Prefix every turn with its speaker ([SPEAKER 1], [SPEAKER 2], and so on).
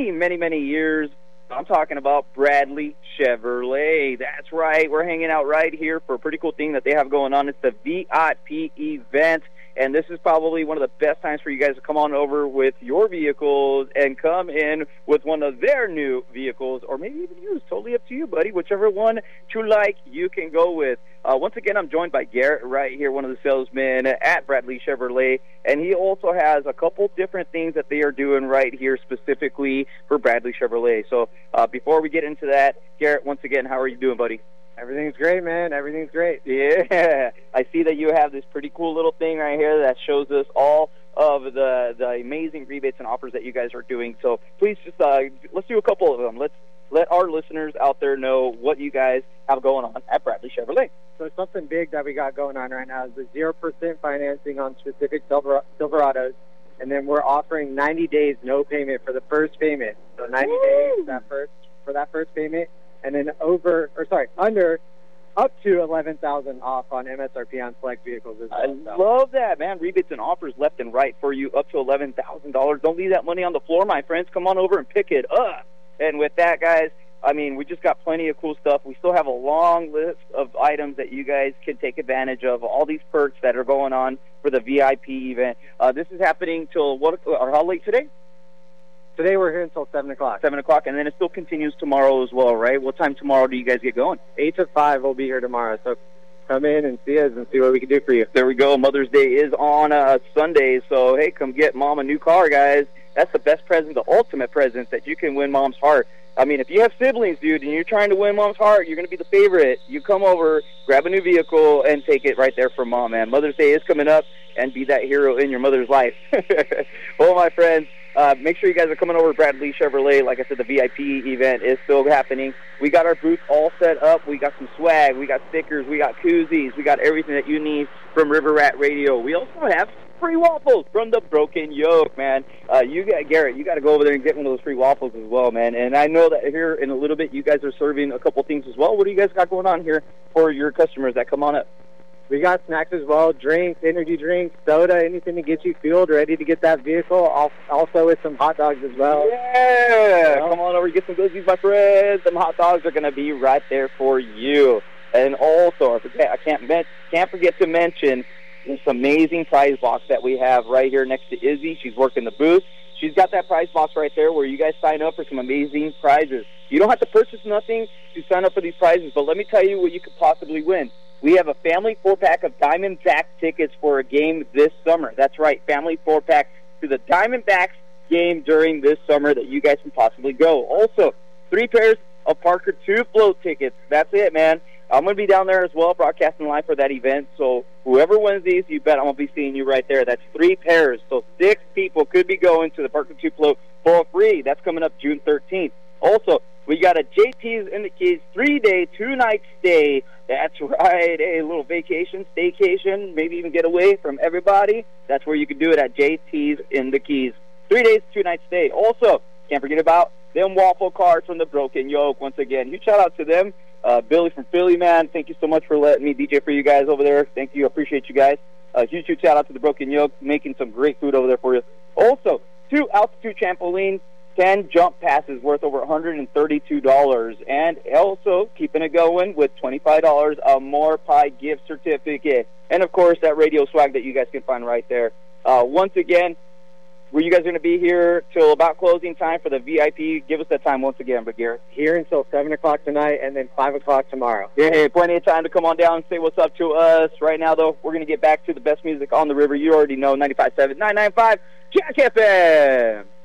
[SPEAKER 1] many, many years. I'm talking about Bradley Chevrolet. That's right. We're hanging out right here for a pretty cool thing that they have going on. It's the VIP event, and this is probably one of the best times for you guys to come on over with your vehicles and come in with one of their new vehicles, or maybe even used. Totally up to you, buddy. Whichever one you like, you can go with. Once again, I'm joined by Garrett right here, one of the salesmen at Bradley Chevrolet, and he also has a couple different things that they are doing right here specifically for Bradley Chevrolet. So before we get into that, Garrett, once again, how are you doing, buddy?
[SPEAKER 2] Everything's great, man. Everything's great.
[SPEAKER 1] Yeah. I see that you have this pretty cool little thing right here that shows us all of the amazing rebates and offers that you guys are doing. So please just let's do a couple of them. Let's let our listeners out there know what you guys have going on at Bradley Chevrolet.
[SPEAKER 2] So something big that we got going on right now is the 0% financing on specific Silverados, and then we're offering 90 days no payment for the first payment. So 90 days for that first payment, and then under up to $11,000 off on MSRP on select vehicles as well.
[SPEAKER 1] I love that, man. Rebates and offers left and right for you, up to $11,000. Don't leave that money on the floor, my friends. Come on over and pick it up. And with that, guys, I mean, we just got plenty of cool stuff. We still have a long list of items that you guys can take advantage of, all these perks that are going on for the VIP event. This is happening till how late today?
[SPEAKER 2] Today we're here until 7 o'clock.
[SPEAKER 1] 7 o'clock, and then it still continues tomorrow as well, right? What time tomorrow do you guys get going?
[SPEAKER 2] 8 to 5 we'll be here tomorrow, so come in and see us and see what we can do for you.
[SPEAKER 1] There we go. Mother's Day is on Sunday, so, hey, come get Mom a new car, guys. That's the best present, the ultimate present that you can win Mom's heart. I mean, if you have siblings, dude, and you're trying to win Mom's heart, you're going to be the favorite. You come over, grab a new vehicle, and take it right there from Mom, man. Mother's Day is coming up, and be that hero in your mother's life. Well, my friends, make sure you guys are coming over to Bradley Chevrolet. Like I said, the VIP event is still happening. We got our booth all set up. We got some swag. We got stickers. We got koozies. We got everything that you need from River Rat Radio. We also have free waffles from the Broken Yoke, man. Garrett, you got to go over there and get one of those free waffles as well, man. And I know that here in a little bit you guys are serving a couple things as well. What do you guys got going on here for your customers that come on up?
[SPEAKER 2] We got snacks as well, drinks, energy drinks, soda, anything to get you fueled, ready to get that vehicle, also with some hot dogs as well.
[SPEAKER 1] Yeah! Come on over, get some goodies, my friends. Some hot dogs are going to be right there for you. And also, I can't forget to mention this amazing prize box that we have right here next to Izzy. She's working the booth. She's got that prize box right there where you guys sign up for some amazing prizes. You don't have to purchase nothing to sign up for these prizes, but let me tell you what you could possibly win. We have a family 4-pack of Diamondbacks tickets for a game this summer. That's right, family 4-pack to the Diamondbacks game during this summer that you guys can possibly go. Also, 3 pairs of Parker 2 float tickets. That's it, man. I'm going to be down there as well, broadcasting live for that event. So whoever wins these, you bet I'm going to be seeing you right there. That's 3 pairs. So 6 people could be going to the Parker 2 float for free. That's coming up June 13th. Also, we got a JT's in the Keys 3-day, 2-night stay. That's right, a little vacation, staycation, maybe even get away from everybody. That's where you can do it at JT's in the Keys. 3 days, 2-night stay. Also, can't forget about them waffle cards from the Broken Yoke. Once again, huge shout out to them. Billy from Philly, man, thank you so much for letting me DJ for you guys over there. Thank you, appreciate you guys. Huge shout out to the Broken Yoke, making some great food over there for you. Also, 2 altitude trampolines, 10 jump passes worth over $132, and also keeping it going with $25 a More Pie gift certificate, and of course that radio swag that you guys can find right there. Once again, were you guys going to be here till about closing time for the VIP? Give us that time once again, but Garrett.
[SPEAKER 2] Here until 7 o'clock tonight and then 5 o'clock tomorrow.
[SPEAKER 1] Yeah, plenty of time to come on down and say what's up to us. Right now, though, we're going to get back to the best music on the river. You already know, 95.7, 995, Jack FM.